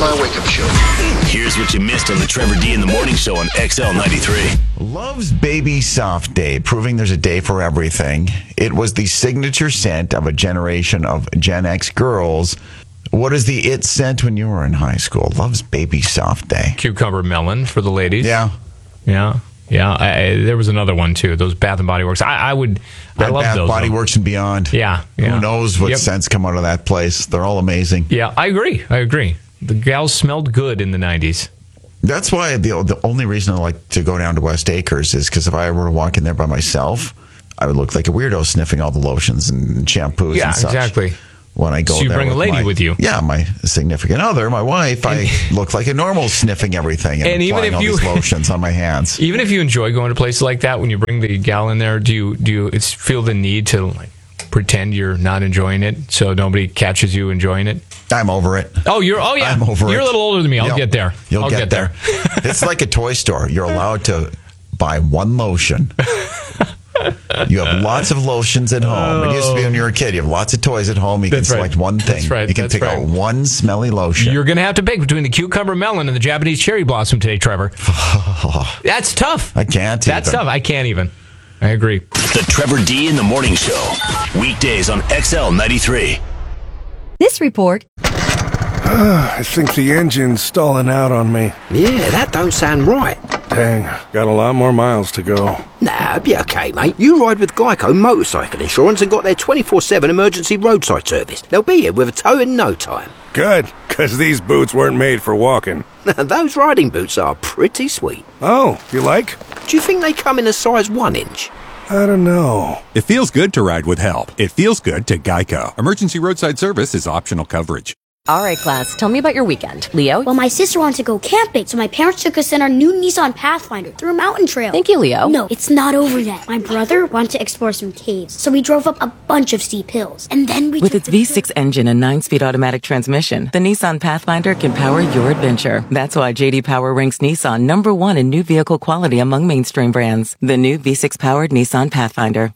my wake-up show. Here's what you missed on the Trevor D in the Morning Show on XL 93. Love's Baby Soft Day, proving there's a day for everything. It was the signature scent of a generation of Gen X girls. What is the it scent when you were in high school? Love's Baby Soft Day. Cucumber melon for the ladies. Yeah. There was another one too. Those Bath and Body Works. I love Bath, those. Body Works and beyond. Yeah. Who knows what scents come out of that place? They're all amazing. Yeah, I agree. The gals smelled good in the 90s. That's why the only reason I like to go down to West Acres is because if I were to walk in there by myself, I would look like a weirdo sniffing all the lotions and shampoos and such. Yeah, exactly. When I go so you there bring a lady with you. Yeah, my significant other, my wife. I look like a normal sniffing everything and even applying if all you these lotions on my hands. Even if you enjoy going to places like that, when you bring the gal in there, do you feel the need to pretend you're not enjoying it so nobody catches you enjoying it? I'm over it. Oh, yeah. I'm over it. You're a little older than me. I'll get there. You'll get there. It's like a toy store. You're allowed to buy one lotion. You have lots of lotions at home. It used to be when you were a kid. You have lots of toys at home. You can select one thing. That's right. You can pick out one smelly lotion. You're going to have to pick between the cucumber melon and the Japanese cherry blossom today, Trevor. That's tough. I can't That's tough. I can't even. I agree. The Trevor D in the Morning Show. Weekdays on XL 93. This report. I think the engine's stalling out on me. Yeah, that don't sound right. Dang, got a lot more miles to go. Nah, be okay, mate. You ride with Geico Motorcycle Insurance and got their 24/7 emergency roadside service. They'll be here with a tow in no time. Good, because these boots weren't made for walking. Those riding boots are pretty sweet. Oh, you like? Do you think they come in a size 1 inch? I don't know. It feels good to ride with help. It feels good to Geico. Emergency roadside service is optional coverage. All right, class. Tell me about your weekend. Leo? Well, my sister wanted to go camping, so my parents took us in our new Nissan Pathfinder through a mountain trail. Thank you, Leo. No, it's not over yet. My brother wanted to explore some caves, so we drove up a bunch of steep hills. And then we With its V6 engine and 9-speed automatic transmission, the Nissan Pathfinder can power your adventure. That's why J.D. Power ranks Nissan #1 in new vehicle quality among mainstream brands. The new V6-powered Nissan Pathfinder.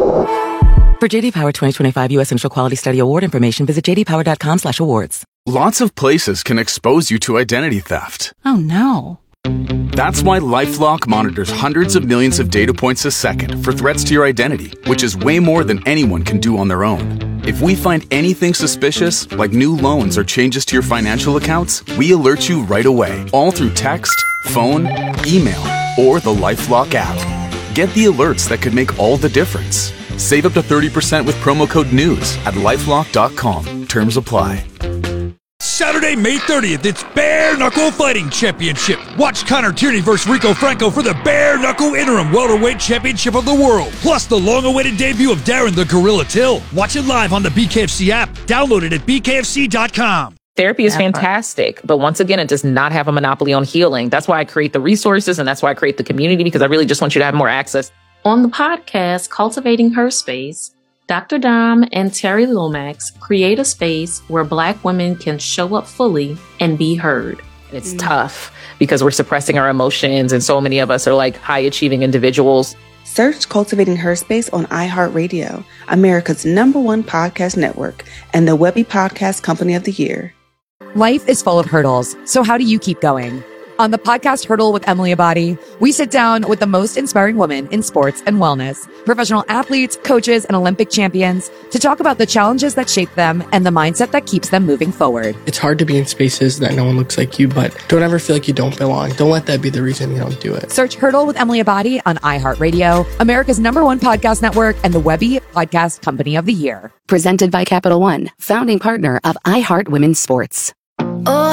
For J.D. Power 2025 U.S. Initial Quality Study Award information, visit jdpower.com/awards. Lots of places can expose you to identity theft. Oh, no. That's why LifeLock monitors hundreds of millions of data points a second for threats to your identity, which is way more than anyone can do on their own. If we find anything suspicious, like new loans or changes to your financial accounts, we alert you right away, all through text, phone, email, or the LifeLock app. Get the alerts that could make all the difference. Save up to 30% with promo code NEWS at LifeLock.com. Terms apply. Saturday, May 30th, it's Bare Knuckle Fighting Championship. Watch Connor Tierney versus Rico Franco for the Bare Knuckle Interim Welterweight Championship of the World. Plus the long-awaited debut of Darren the Gorilla Till. Watch it live on the BKFC app. Download it at bkfc.com. Therapy is fantastic, but once again, it does not have a monopoly on healing. That's why I create the resources and that's why I create the community, because I really just want you to have more access. On the podcast, Cultivating Her Space, Dr. Dom and Terry Lomax create a space where Black women can show up fully and be heard. And it's tough because we're suppressing our emotions, and so many of us are like high-achieving individuals. Search Cultivating Her Space on iHeartRadio, America's #1 podcast network, and the Webby Podcast Company of the Year. Life is full of hurdles, so how do you keep going? On the podcast Hurdle with Emily Abadi, we sit down with the most inspiring women in sports and wellness, professional athletes, coaches, and Olympic champions to talk about the challenges that shape them and the mindset that keeps them moving forward. It's hard to be in spaces that no one looks like you, but don't ever feel like you don't belong. Don't let that be the reason you don't do it. Search Hurdle with Emily Abadi on iHeartRadio, America's #1 podcast network, and the Webby Podcast Company of the Year. Presented by Capital One, founding partner of iHeart Women's Sports.